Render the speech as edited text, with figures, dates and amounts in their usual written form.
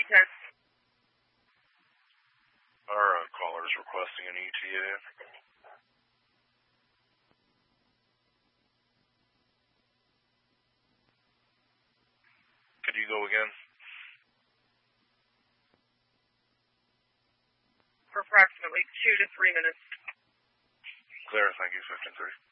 10. Our caller is requesting an ETA. Could you go again? For approximately 2 to 3 minutes. Clear, thank you, 15-3.